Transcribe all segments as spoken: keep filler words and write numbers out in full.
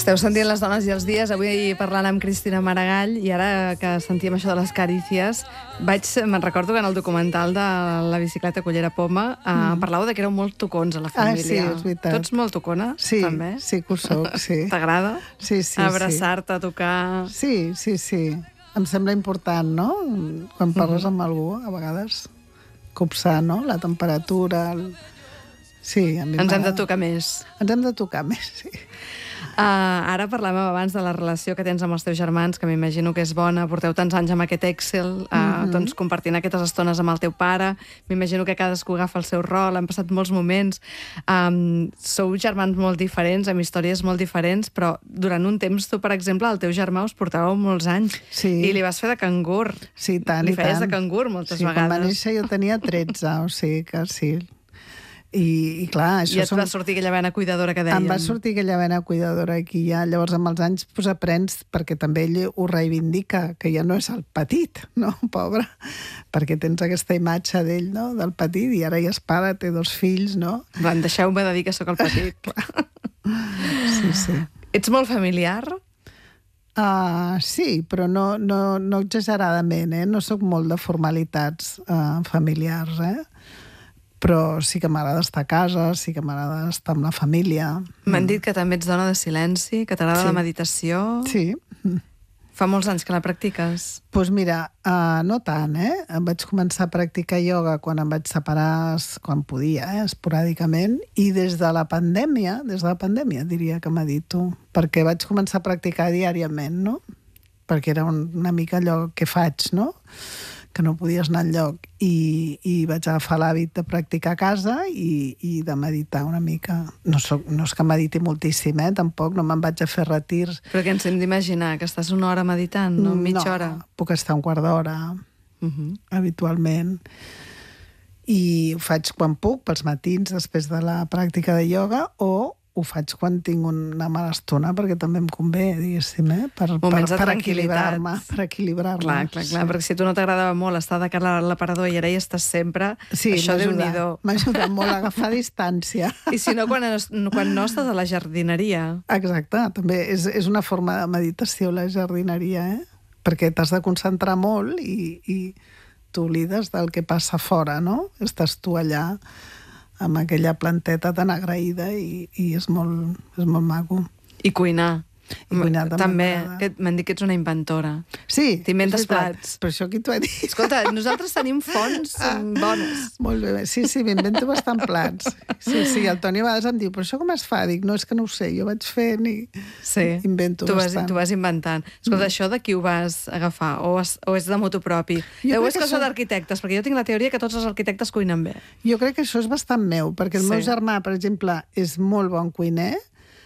Esteu sentint Les dones i els dies, avui parlant amb Cristina Maragall, i ara que sentíem això de les carícies, vaig, me'n recordo que en el documental de la bicicleta Cullera Poma eh, mm. parlàveu de que éreu molt tocons a la família. Ah, sí, és veritat. Tu ets molt tocona, sí, també? Sí, que ho soc, sí. T'agrada? Sí, sí, abraçar-te, sí. Tocar... Sí, sí, sí. Em sembla important, no? Quan parles amb algú, a vegades, copsar, no? La temperatura... El... Sí, a mi Ens hem de tocar més. Ens hem de tocar més, sí. Uh, ara parlàvem abans de la relació que tens amb els teus germans, que m'imagino que és bona. Porteu tants anys amb aquest Excel, uh, mm-hmm. doncs compartint aquestes estones amb el teu pare. M'imagino que cadascú agafa el seu rol, han passat molts moments. Um, sou germans molt diferents, amb històries molt diferents, però durant un temps tu, per exemple, el teu germà us portàveu molts anys. Sí. I li vas fer de cangur. Sí, tant li i tant. Li feies de cangur moltes sí, vegades. Quan va néixer jo tenia tretze, o sigui que sí. I, i clar, això... I et som... va sortir aquella vena cuidadora que deien. Em va sortir aquella vena cuidadora aquí ja. Llavors, amb els anys, pues, aprens, perquè també ell ho reivindica, que ja no és el petit, no, pobre, perquè tens aquesta imatge d'ell, no?, del petit, i ara ja és pare, té dos fills, no? Van, deixeu-me de dir que sóc el petit. Sí, sí. Ets molt familiar? Uh, sí, però no, no, no exageradament, eh? No sóc molt de formalitats uh, familiars, eh? Però sí que m'agrada estar a casa, sí que m'agrada estar amb la família. M'han dit que també ets dona de silenci, que t'agrada sí. la meditació. Sí. Fa molts anys que la practiques. Doncs pues mira, uh, no tant, eh? Em vaig començar a practicar ioga quan em vaig separar, quan podia, eh? esporàdicament, i des de la pandèmia, des de la pandèmia diria que medito, perquè vaig començar a practicar diàriament, no? Perquè era un, una mica allò que faig, no?, que no podies anar enlloc, i, i vaig agafar l'hàbit de practicar a casa i, i de meditar una mica. No, soc, no és que mediti moltíssim, eh? Tampoc, no me'n vaig a fer retirs. Però què ens hem d'imaginar? Que estàs una hora meditant, no? Mitja no, hora? No, puc estar un quart d'hora, uh-huh. habitualment. I ho faig quan puc, pels matins, després de la pràctica de ioga, o ho faig quan tinc una mala estona, perquè també em convé, diguéssim, eh? per, per, per equilibrar-me. Per equilibrar-me. Clar, clar, clar, sí. perquè si tu no t'agradava molt estar de cara a l'aparador i ara hi estàs sempre, sí, això Déu-n'hi-do. M'ha ajudat molt a agafar distància. I si no, quan, quan no estàs a la jardineria. Exacte, també és, és una forma de meditació, la jardineria, eh? Perquè t'has de concentrar molt i, i t'oblides del que passa fora, no? Estàs tu allà amb aquella planteta tan agraïda i, i és, molt, és molt maco. I cuinar. I cuinar també. També, m'han dit que ets una inventora. Sí. T'inventes plats. Per això qui t'ho ha dit. Escolta, nosaltres tenim fonts ah, bones. Molt bé, sí, sí, m'invento bastant plats. Sí, sí, el Toni a vegades em diu, però això com es fa? Dic, no, és que no ho sé, jo vaig fent i sí. invento tu bastant. Vas, tu vas inventant. Escolta, mm. això de qui ho vas agafar? O, es, o és de motu propi? Jo o és cosa això... d'arquitectes? Perquè jo tinc la teoria que tots els arquitectes cuinen bé. Jo crec que això és bastant meu, perquè el sí. meu germà, per exemple, és molt bon cuiner,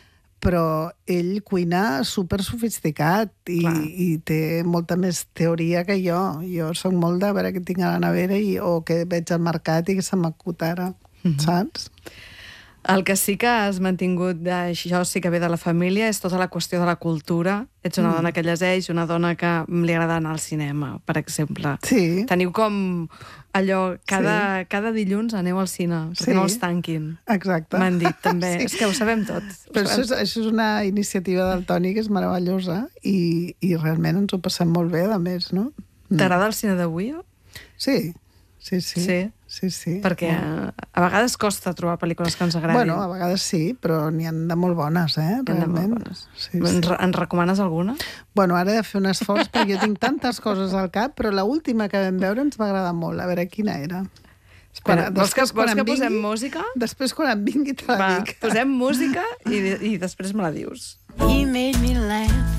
però ell cuina super sofisticat i, i té molta més teoria que jo. Jo soc molt de veure què tinc a la nevera i, o que veig al mercat i que se m'acut ara, mm-hmm. saps? El que sí que has mantingut, això sí que ve de la família, és tota la qüestió de la cultura. Ets una mm. dona que llegeix, una dona que li agrada anar al cinema, per exemple. Sí. Teniu com allò, cada, sí. cada dilluns aneu al cine, perquè sí. no els tanquin. Exacte. M'han dit, també. Sí. És que ho sabem tot. Però això és, això és una iniciativa del Toni que és meravellosa i, i realment ens ho passem molt bé, a més, no? Mm. T'agrada el cine d'avui? Sí. Sí, sí. Sí? Sí, sí. Perquè a, a vegades costa trobar pel·lícules que ens agradin. Bueno, a vegades sí, però n'hi ha de molt bones, eh? Realment. Bones. Sí, ens, sí. ens recomanes alguna? Bueno, ara he de fer un esforç perquè jo tinc tantes coses al cap, però l'última que vam veure ens va agradar molt. A veure, quina era? Espera, quan, vols que, vols que posem vingui, música? Després, quan em vingui, te la va, dic. Posem música i, i després me la dius. He made me laugh